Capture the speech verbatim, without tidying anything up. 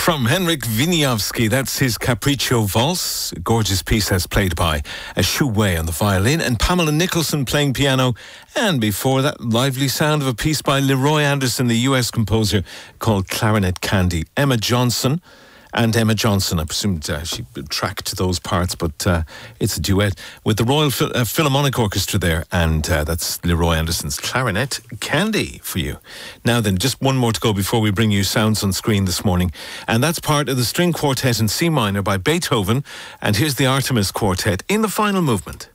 From Henryk Wieniawski, that's his Capriccio Valse, a gorgeous piece as played by Shu Wei on the violin and Pamela Nicholson playing piano. And before that, lively sound of a piece by Leroy Anderson, the U S composer, called Clarinet Candy. Emma Johnson and Emma Johnson, I presumed uh, she tracked those parts, but uh, it's a duet with the Royal Phil- uh, Philharmonic Orchestra there, and uh, that's Leroy Anderson's Clarinet Candy for you. Now then, just one more to go before we bring you sounds on screen this morning, and that's part of the String Quartet in C minor by Beethoven, and here's the Artemis Quartet in the final movement.